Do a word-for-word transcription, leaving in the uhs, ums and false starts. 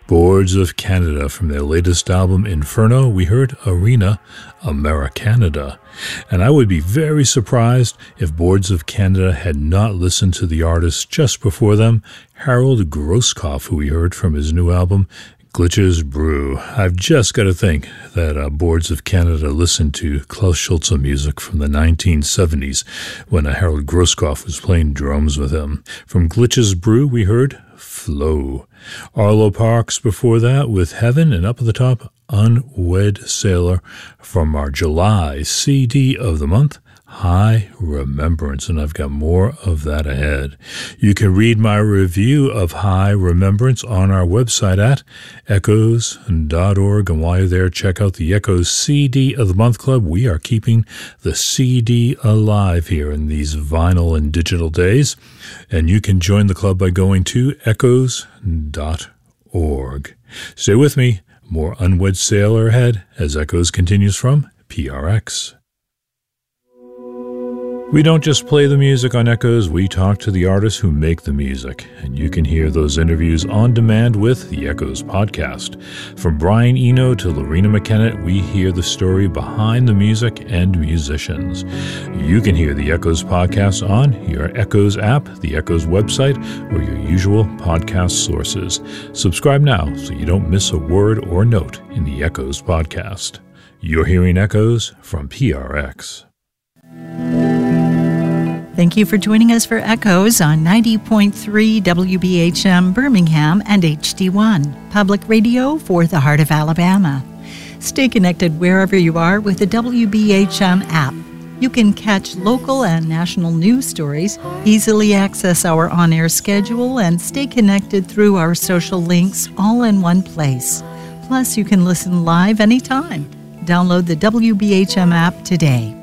Boards of Canada. From their latest album, Inferno, we heard Arena Americanada. And I would be very surprised if Boards of Canada had not listened to the artist just before them, Harold Grosskopf, who we heard from his new album, Glitches Brew. I've just got to think that uh, Boards of Canada listened to Klaus Schulze music from the nineteen seventies when uh, Harold Grosskopf was playing drums with him. From Glitches Brew, we heard Flow. Arlo Parks before that with Heaven, and up at the top, Unwed Sailor from our July C D of the month, High Remembrance, and I've got more of that ahead. You can read my review of High Remembrance on our website at echoes dot org, and while you're there, check out the Echoes C D of the Month Club. We are keeping the C D alive here in these vinyl and digital days, and you can join the club by going to echoes dot org. Stay with me. More Unwed Sailor ahead as Echoes continues from P R X. We don't just play the music on Echoes, we talk to the artists who make the music, and you can hear those interviews on demand with the Echoes podcast. From Brian Eno to Lorena McKenna, we hear the story behind the music and musicians. You can hear the Echoes podcast on your Echoes app, the Echoes website, or your usual podcast sources. Subscribe now so you don't miss a word or note in the Echoes podcast. You're hearing Echoes from P R X. Thank you for joining us for Echoes on ninety point three W B H M Birmingham and H D one, public radio for the heart of Alabama. Stay connected wherever you are with the W B H M app. You can catch local and national news stories, easily access our on-air schedule, and stay connected through our social links all in one place. Plus, you can listen live anytime. Download the W B H M app today.